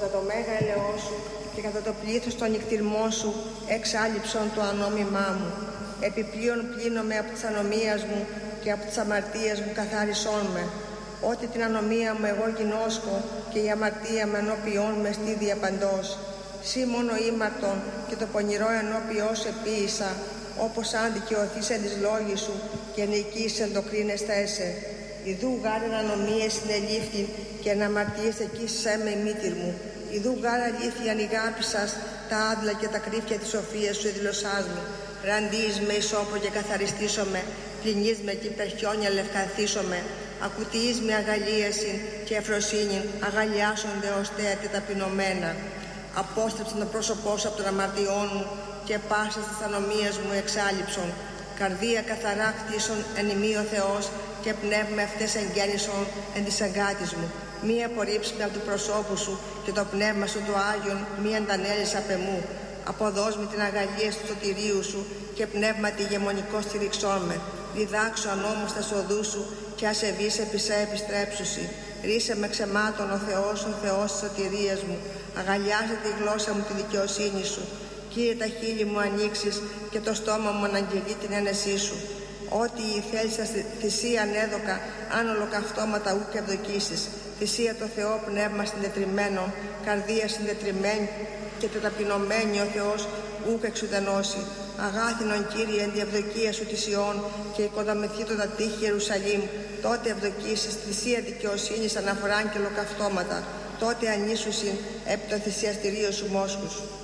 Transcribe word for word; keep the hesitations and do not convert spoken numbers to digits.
κατά το μέγα ελαιό σου και κατά το πλήθος των νικτυρμών σου εξάλληψον το ανόμημά μου. Επιπλέον πλύνομαι από τις ανομίας μου και από τις αμαρτίες μου καθάρισόν με. Ότι την ανομία μου εγώ γινώσκω και η αμαρτία με ενώπιόν με στη διαπαντός. Συ μόνο ήμαρτον και το πονηρό ενώπιό σου επίησα, όπως αν δικαιωθείς εν της λόγης σου και νικείς εν το κρίνεσθα εσέ. Ιδού γάρ εν ανομίες συνελήφθην και εν αμαρτίες εκεί σε με μήτυρ μου. Ιδού γάρ αλήθειαν ηγάπησας τα άδλα και τα κρύφια της σοφίας σου εδηλωσάς μου. Ραντείς με ισόπο και καθαριστήσομαι, πλυνείς με και υπερχιόνια λευκαθήσομαι. Ακουτιείς με αγαλίασιν και ευφροσύνην, αγαλιάσονται ως τέα και ταπεινωμένα. Απόστρεψε το πρόσωπό σου από των αμαρτιών μου και πάσα της ανομίας μου εξάλληψον. Καρδία καθαρά κτίσον εν ημί ο Θεός και πνεύμα ευθές εγγέννησον εν της αγκάτης μου. Μη απορρίψει με από του προσώπου σου και το πνεύμα σου το Άγιον μη αντανέλεις απ' εμού. Αποδώσ' με την αγαλία του σωτηρίου σου και πνεύμα τη γεμονικό στηριξόν με. Διδάξω αν όμως τα σοδού σου και ασεβείς επί σε επιστρέψουσι. Ρίσε με ξεμάτων ο Θεός, ο Θεός της σωτηρίας μου. Αγαλιάσε τη γλώσσα μου τη δικαιοσύνη σου. Κύριε, τα χείλη μου ανοίξεις και το στόμα μου αναγγελεί την ένεσή σου. Ό,τι η θέλησα θυσία ανέδωκα, αν ολοκαυτώματα ου και ευδοκίσεις. Θυσία το Θεό πνεύμα συντετριμένο, καρδία συντετριμένη και τεταπεινωμένη ο Θεός ούκ εξουδενώσει. Αγάθινον Κύριε εν τη ευδοκία σου της Ιών και οικοδομηθήτω τα τείχη Ιερουσαλήμ. Τότε ευδοκίσεις θυσία δικαιοσύνης αναφοράν και ολοκαυτώματα. Τότε ανήσουσιν επί το θυσιαστηρίο σου μόσχους.